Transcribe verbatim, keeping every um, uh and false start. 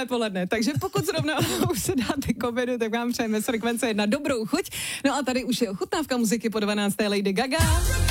Milé poledne, takže pokud zrovna už se dáte k obědu, tak vám přejeme z Frekvence jedna dobrou chuť. No a tady už je ochutnávka muziky po dvanácté Lady Gaga.